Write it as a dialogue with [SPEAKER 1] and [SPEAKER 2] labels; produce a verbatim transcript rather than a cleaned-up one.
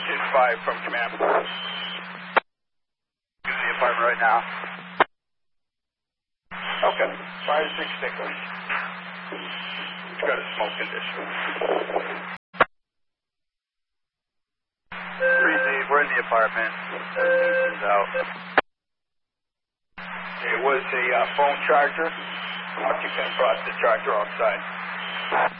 [SPEAKER 1] Station five from command. To the apartment right now. Okay. Fire extinguisher. It's got a smoke condition. Receive, we're in the apartment. Nuisance out. It was a uh, phone charger. Occupant brought the charger outside.